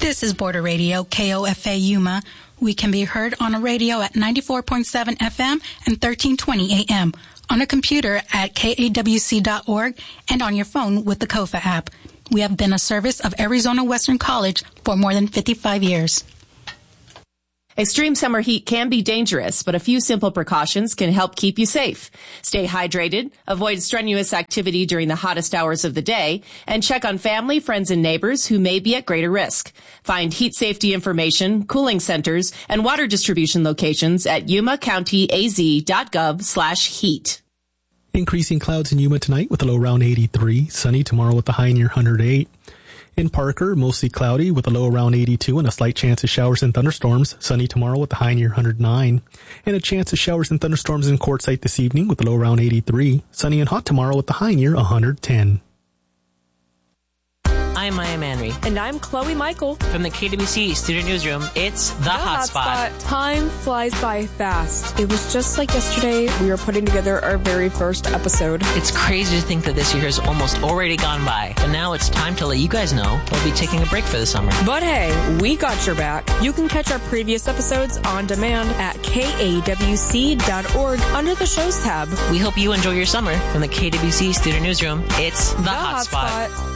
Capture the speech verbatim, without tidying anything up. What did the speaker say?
This is Border Radio, K O F A Yuma. We can be heard on a radio at ninety-four point seven F M and thirteen twenty A M, on a computer at K A W C dot org, and on your phone with the Kofa app. We have been a service of Arizona Western College for more than fifty-five years. Extreme summer heat can be dangerous, but a few simple precautions can help keep you safe. Stay hydrated, avoid strenuous activity during the hottest hours of the day, and check on family, friends, and neighbors who may be at greater risk. Find heat safety information, cooling centers, and water distribution locations at yuma county a z dot gov slash heat. Increasing clouds in Yuma tonight with a low around eighty-three. Sunny tomorrow with a high near one hundred eight. In Parker, mostly cloudy with a low around eighty-two and a slight chance of showers and thunderstorms. Sunny tomorrow with a high near one hundred nine. And a chance of showers and thunderstorms in Quartzsite this evening with a low around eighty-three. Sunny and hot tomorrow with a high near one hundred ten. I'm Maya Manry. And I'm Chloe Michael. From the K W C Student Newsroom, it's The, the Hot Spot. Spot. Time flies by fast. It was just like yesterday we were putting together our very first episode. It's crazy to think that this year has almost already gone by. And now it's time to let you guys know we'll be taking a break for the summer. But hey, we got your back. You can catch our previous episodes on demand at K A W C dot org under the shows tab. We hope you enjoy your summer. From the K W C Student Newsroom, it's The, the Hot, Hot Spot. Spot.